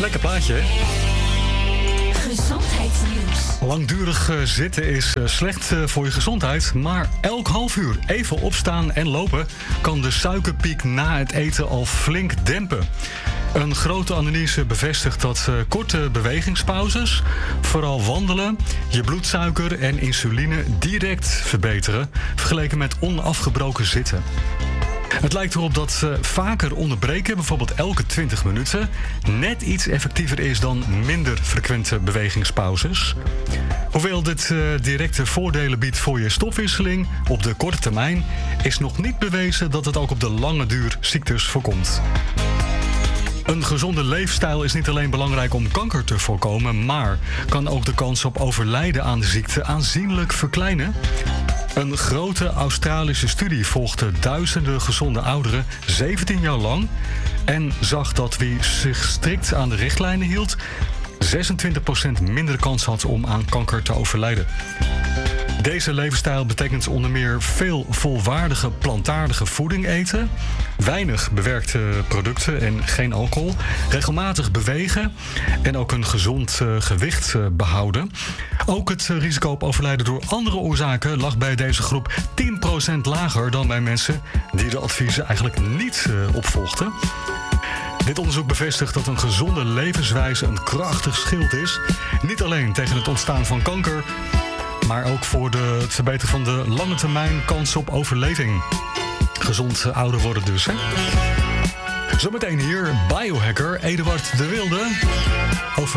Lekker plaatje, hè? Gezondheidsnieuws. Langdurig zitten is slecht voor je gezondheid, maar elk half uur even opstaan en lopen kan de suikerpiek na het eten al flink dempen. Een grote analyse bevestigt dat korte bewegingspauzes, vooral wandelen, je bloedsuiker en insuline direct verbeteren, vergeleken met onafgebroken zitten. Het lijkt erop dat vaker onderbreken, bijvoorbeeld elke 20 minuten, net iets effectiever is dan minder frequente bewegingspauzes. Hoewel dit directe voordelen biedt voor je stofwisseling op de korte termijn, is nog niet bewezen dat het ook op de lange duur ziektes voorkomt. Een gezonde leefstijl is niet alleen belangrijk om kanker te voorkomen, maar kan ook de kans op overlijden aan de ziekte aanzienlijk verkleinen. Een grote Australische studie volgde duizenden gezonde ouderen 17 jaar lang en zag dat wie zich strikt aan de richtlijnen hield 26% minder kans had om aan kanker te overlijden. Deze levensstijl betekent onder meer veel volwaardige plantaardige voeding eten, weinig bewerkte producten en geen alcohol, regelmatig bewegen en ook een gezond gewicht behouden. Ook het risico op overlijden door andere oorzaken lag bij deze groep 10% lager dan bij mensen die de adviezen eigenlijk niet opvolgden. Dit onderzoek bevestigt dat een gezonde levenswijze een krachtig schild is, niet alleen tegen het ontstaan van kanker, maar ook voor het verbeteren van de lange termijn kans op overleving. Gezond ouder worden dus, hè? Zometeen hier biohacker Eduard de Wilde over